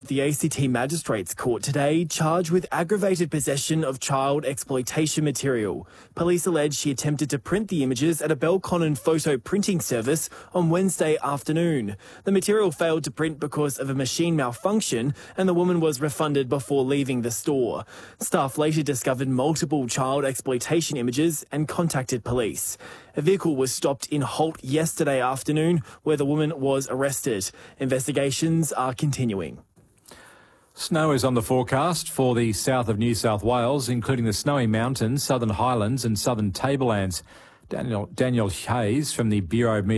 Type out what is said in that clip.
the ACT Magistrates Court today, charged with aggravated possession of child exploitation material. Police allege she attempted to print the images at a Belconnen photo printing service on Wednesday afternoon. The material failed to print because of a machine malfunction, and the woman was refunded before leaving the store. Staff later discovered multiple child exploitation images and contacted police. A vehicle was stopped in Holt yesterday afternoon, where the woman was arrested. Investigations are continuing. Snow is on the forecast for the south of New South Wales, including the Snowy Mountains, Southern Highlands and Southern Tablelands. Daniel Hayes from the Bureau of